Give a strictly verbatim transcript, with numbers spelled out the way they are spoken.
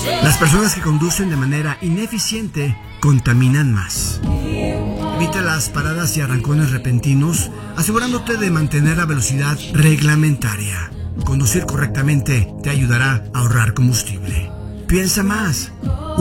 Las personas que conducen de manera ineficiente contaminan más. Evita las paradas y arrancones repentinos, asegurándote de mantener la velocidad reglamentaria. Conducir correctamente te ayudará a ahorrar combustible. Piensa más.